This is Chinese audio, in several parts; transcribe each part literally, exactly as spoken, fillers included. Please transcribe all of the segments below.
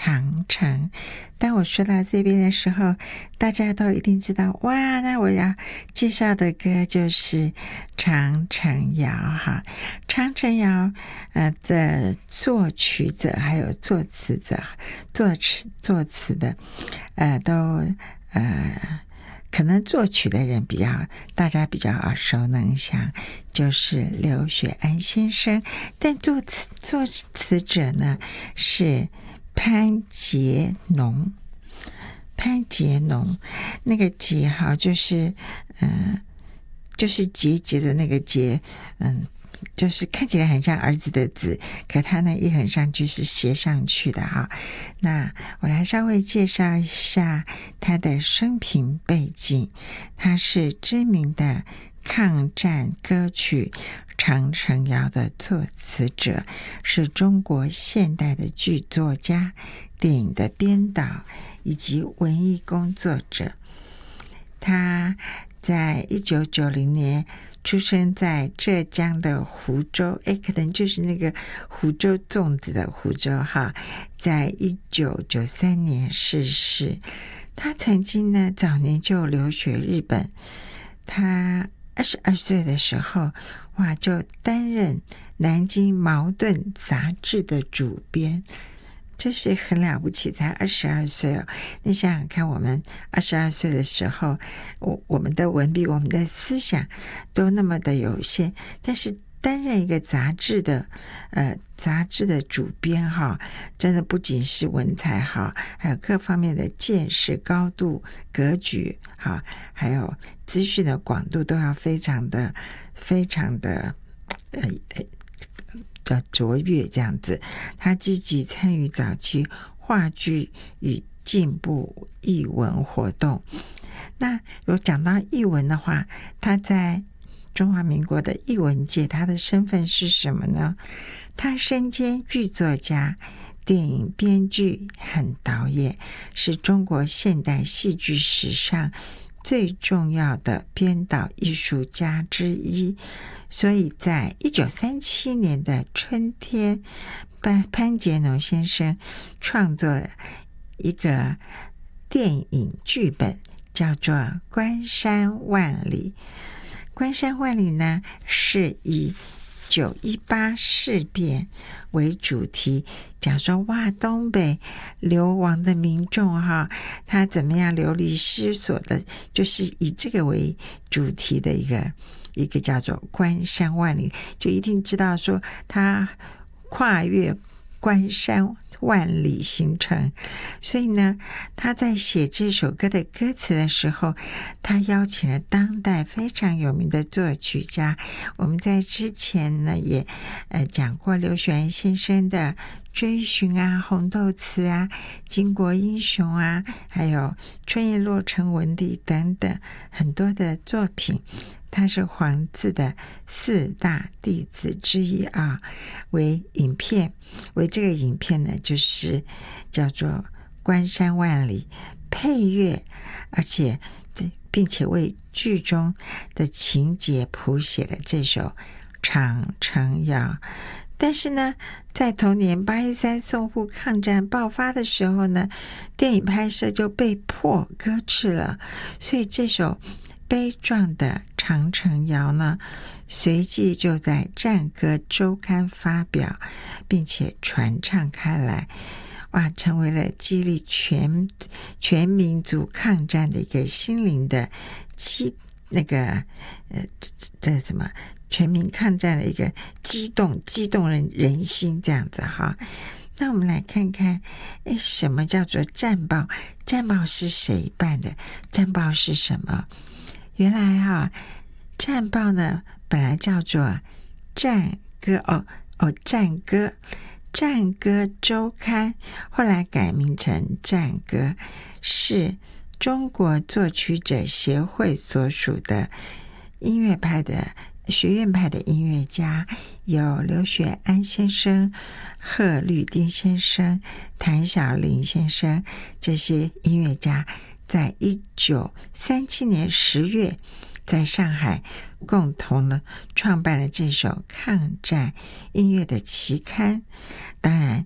长城。当我说到这边的时候，大家都一定知道，哇，那我要介绍的歌就是长城谣哈。长城谣呃的作曲者还有作词者，作词作词的呃都呃可能作曲的人比较大家比较耳熟能详，就是刘雪安先生，但作词作词者呢是潘杰农。潘杰农那个杰哈就是嗯、呃、就是节节的那个节，嗯就是看起来很像儿子的子，可他呢一横上去是斜上去的哈。那我来稍微介绍一下他的生平背景。他是知名的抗战歌曲长城谣的作词者，是中国现代的剧作家、电影的编导以及文艺工作者。他在一九九零年出生在浙江的湖州，诶，可能就是那个湖州粽子的湖州哈。在一九九三年逝世。他曾经呢早年就留学日本，他二十二岁的时候，哇，就担任南京茅盾杂志的主编。这是很了不起，才二十二岁哦！你想想看，我们二十二岁的时候，我我们的文笔、我们的思想都那么的有限，但是担任一个杂志的呃杂志的主编哈，真的不仅是文采好，还有各方面的见识高度、格局哈，还有资讯的广度都要非常的、非常的呃呃。叫卓越这样子。他积极参与早期话剧与进步艺文活动。那有讲到艺文的话，他在中华民国的艺文界，他的身份是什么呢？他身兼剧作家、电影编剧和导演，是中国现代戏剧史上最重要的编导艺术家之一。所以在一九三七年的春天，潘潘杰农先生创作了一个电影剧本，叫做《关山万里》。关山万里呢，是以九一八事变为主题，讲说哇，东北流亡的民众哈，他怎么样流离失所的，就是以这个为主题的一个一个叫做关山万里，就一定知道说他跨越关山万里行程。所以呢，他在写这首歌的歌词的时候，他邀请了当代非常有名的作曲家。我们在之前呢也呃讲过刘雪安先生的追寻啊、红豆词啊、巾帼英雄啊，还有春叶落成文帝等等很多的作品。他是黄字的四大弟子之一啊，为影片，为这个影片呢，就是叫做《关山万里》配乐，而且并且为剧中的情节谱写了这首长城谣。但是呢，在同年八一三淞沪抗战爆发的时候呢，电影拍摄就被迫搁置了，所以这首悲壮的长城谣呢，随即就在战歌周刊发表，并且传唱开来，哇，成为了激励全全民族抗战的一个心灵的激那个呃这什么全民抗战的一个激动激动人人心这样子哈。那我们来看看，诶，什么叫做战报？战报是谁办的？战报是什么？原来哈，战报呢本来叫做战歌哦哦战歌战歌周刊，后来改名成战歌，是中国作曲者协会所属的音乐派的学院派的音乐家，有刘雪安先生、贺绿汀先生、谭小林先生这些音乐家，在一九三七年十月在上海共同呢创办了这首抗战音乐的期刊。当然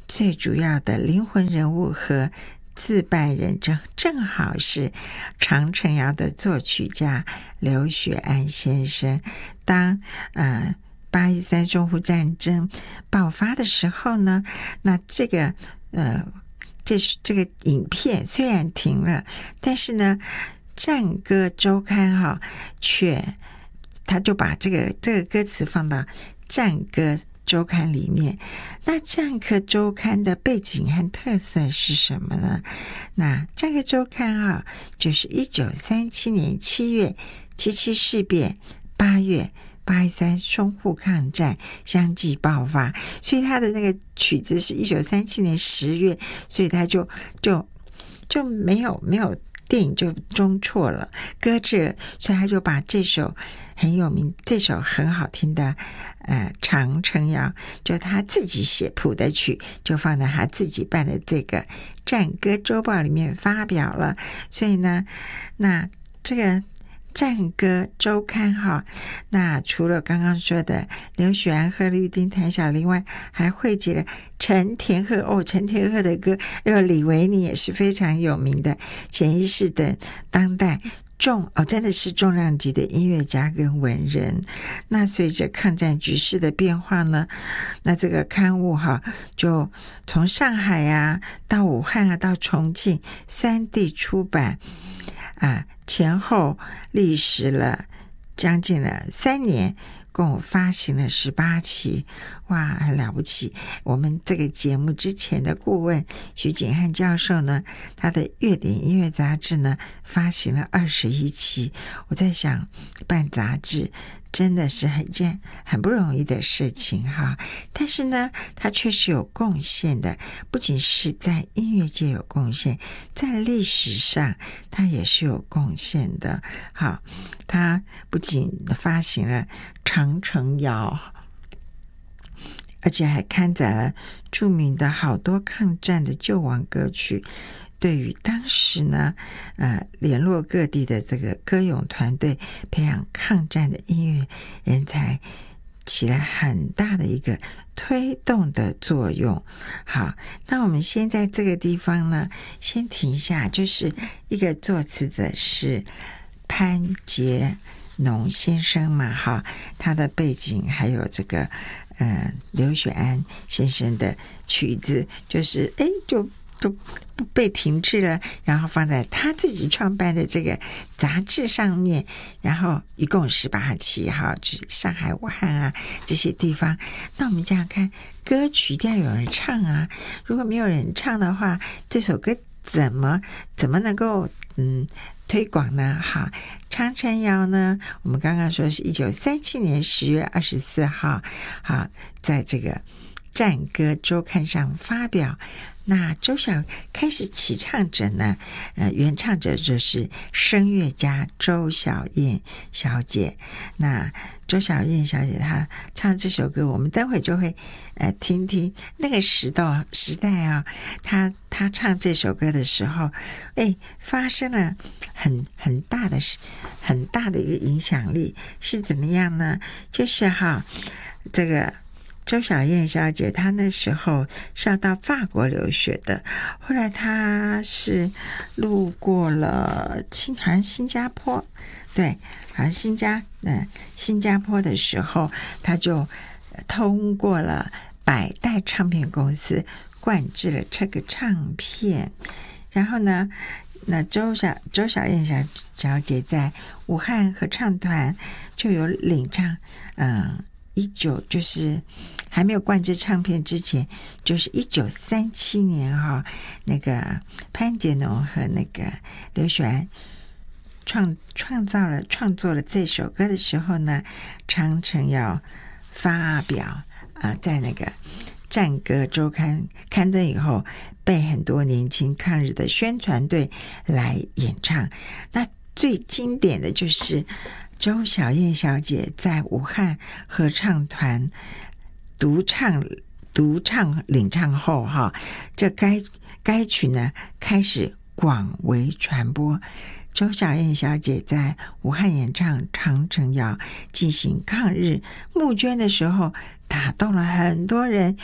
最主要的灵魂人物和自办人正正好是长城谣的作曲家刘雪安先生。当呃八一三淞沪战争爆发的时候呢，那这个呃这这个影片虽然停了，但是呢战歌周刊哈却他就把这个这个歌词放到战歌周刊里面。那战歌周刊的背景和特色是什么呢？那战歌周刊啊，就是一九三七年七月七七事变，八月八一三淞沪抗战相继爆发，所以他的那个曲子是一九三七年十月，所以他就就就没有没有电影就中错了，搁置了，所以他就把这首很有名、这首很好听的呃长城谣，就他自己写谱的曲，就放在他自己办的这个战歌周报里面发表了。所以呢，那这个战歌周刊哈，那除了刚刚说的刘雪安、贺绿汀、谭小玲外，还汇集了陈田鹤哦，陈田鹤的歌，还有李维尼也是非常有名的潜意识的当代重哦，真的是重量级的音乐家跟文人。那随着抗战局势的变化呢，那这个刊物哈，就从上海啊到武汉啊到重庆三地出版啊，前后历时了将近了三年，共发行了十八期，哇，很了不起。我们这个节目之前的顾问徐景汉教授呢，他的乐典音乐杂志呢发行了二十一期。我在想，办杂志真的是一件很不容易的事情哈，但是呢，他确实有贡献的，不仅是在音乐界有贡献，在历史上他也是有贡献的。好，他不仅发行了长城谣，而且还刊载了著名的好多抗战的救亡歌曲，对于当时呢，呃，联络各地的这个歌咏团队，培养抗战的音乐人才，起了很大的一个推动的作用。好，那我们先在这个地方呢，先停一下，就是一个作词者是潘杰农先生嘛，哈，他的背景还有这个呃刘雪安先生的曲子，就是哎就。就不被停滞了，然后放在他自己创办的这个杂志上面，然后一共十八期哈，就是上海、武汉啊这些地方。那我们这样看，歌曲一定要有人唱啊，如果没有人唱的话，这首歌怎么怎么能够嗯推广呢？好，长城谣呢，我们刚刚说是一九三七年十月二十四号，好，在这个战歌周刊上发表。那周小开始起唱者呢，呃，原唱者就是声乐家周小燕小姐。那周小燕小姐她唱这首歌，我们待会就会呃听听那个时代时代啊，她她唱这首歌的时候，哎，发生了很很大的很大的一个影响力，是怎么样呢？就是哈，这个。周小燕小姐她那时候是要到法国留学的，后来她是路过了新好像新加坡，对，好像新加嗯新加坡的时候，她就通过了百代唱片公司灌制了这个唱片，然后呢，那周小周小燕小小姐在武汉合唱团就有领唱，嗯，一九就是还没有灌制唱片之前，就是一九三七年哈、哦，那个潘杰农和那个刘雪安创创造了创作了这首歌的时候呢，长城谣发表啊、呃，在那个战歌周刊刊登以后，被很多年轻抗日的宣传队来演唱。那最经典的就是周小燕小姐在武汉合唱团独唱独唱领唱后哈，这该该曲呢开始广为传播。周小燕小姐在武汉演唱长城谣进行抗日募捐的时候，打动了很多人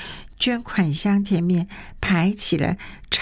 捐款箱前面排起了